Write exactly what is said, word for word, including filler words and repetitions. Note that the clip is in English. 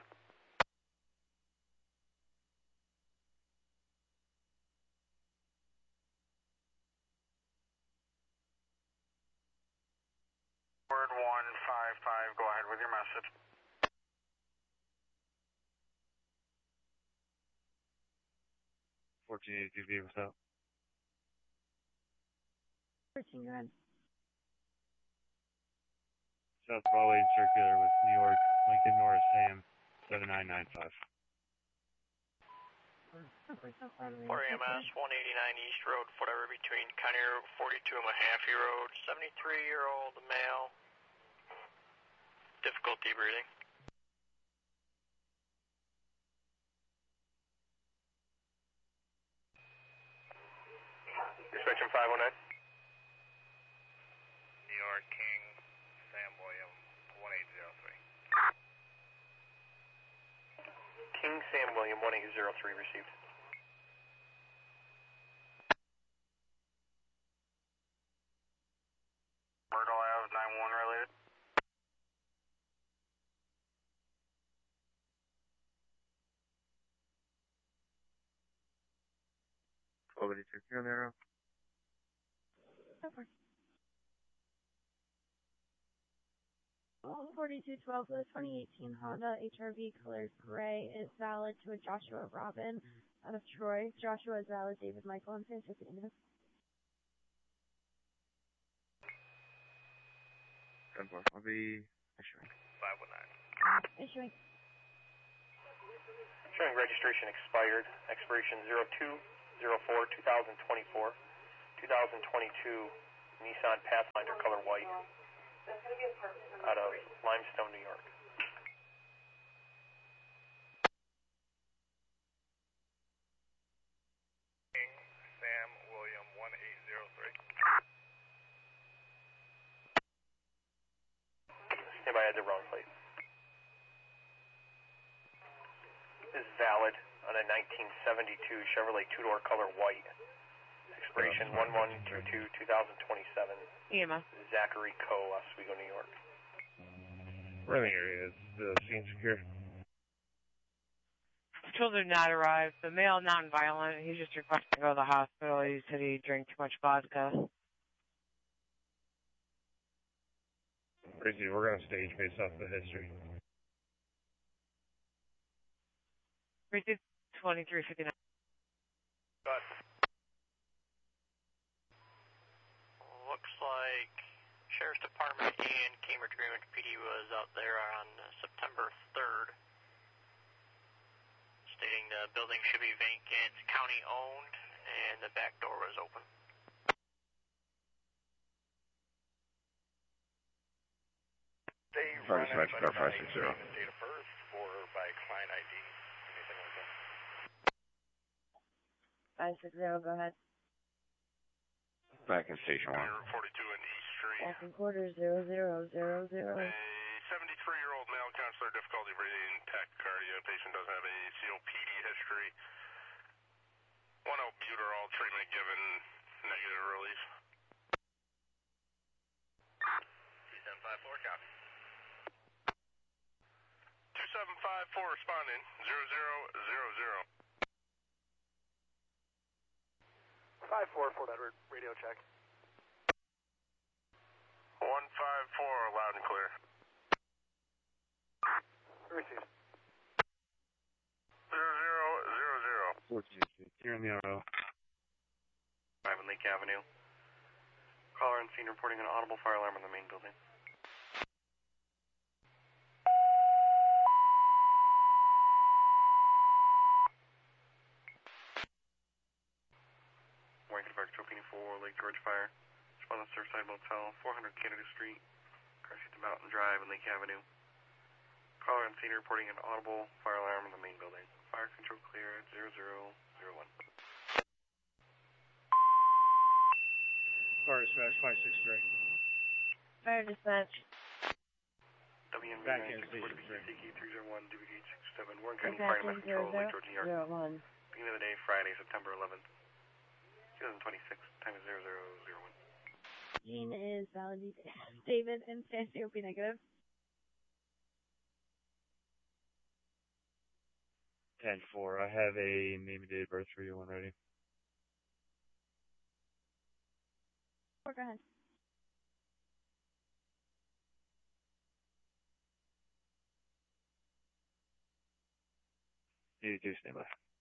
ahead. Word one five five, go ahead with your message. fourteen eighty-two B, what's up? fourteen, go ahead. South Broadway Circular with New York, Lincoln North, Sam, seven nine nine five. four A M S, one eighty-nine East Road, whatever, between County Road forty-two and Mahaffey Road, seventy-three-year-old male, difficulty breathing. Section five one nine. New York, King, Sam William, one eight zero three. King Sam William, one eight zero three received. Myrtle Ave, nine one related. twelve eighty-two, Kilo Nero. forty-two twelve for the twenty eighteen Honda H R V colored gray is valid to a Joshua Robin out of Troy. Joshua is valid, David Michael and San Francisco. ten four, I'll be issuing. five one nine. Issuing. Showing registration expired. Expiration zero two zero four two thousand twenty-four. two thousand twenty-two Nissan Pathfinder color white. Out of Limestone, New York. King Sam William, one eight zero three. Stand by, I had the wrong plate. Is valid on a nineteen seventy-two Chevrolet two-door color white. Expiration one one two two two thousand twenty-seven. E M S. Zachary Coe, Oswego, New York. Where in the area is the scene secure? Children not arrived. The male non-violent. He just requested to go to the hospital. He said he drank too much vodka. Crazy, we're gonna stage based off the history. twenty-three fifty-nine. But looks like Sheriff's Department and Cambridge Greenwich P D was out there on September third, stating the building should be vacant, county owned, and the back door was open. Fire dispatch, car five six zero. Date of birth or by client I D, anything like that. five six zero, go ahead. Back in station one. forty-two and East Street. Walking quarters zero zero zero zero. A seventy-three-year-old male counselor, difficulty breathing, tachycardia. Patient doesn't have a C O P D history. One albuterol treatment given, negative relief. two seven five four, copy. two seven five four responding, zero zero zero zero. five four, Fort Edward, radio check. one five four, loud and clear. Received. zero zero zero zero. fourteen, here in the R O. five on Lake Avenue. Caller and scene reporting an audible fire alarm in the main building. Warrington Fire Tropini four, Lake George Fire. Respondent Surfside Motel, four hundred Canada Street. Car seat to Mountain Drive and Lake Avenue. Caller and scene reporting an audible fire alarm in the main building. Fire control clear at zero zero zero one. Fire dispatch five six three. Fire dispatch. W N V Back nine in six four station W C K three zero one W H six seven Warren County Dispatch Fire Master zero Control, Lake George, New York. zero one. Beginning of the day, Friday, September eleventh, twenty twenty-six. Time is zero zero zero one. Gene is valid. David and San C O P negative. ten four. I have a name and date of birth for you when ready. Oh, go ahead. eighty-two, stand by.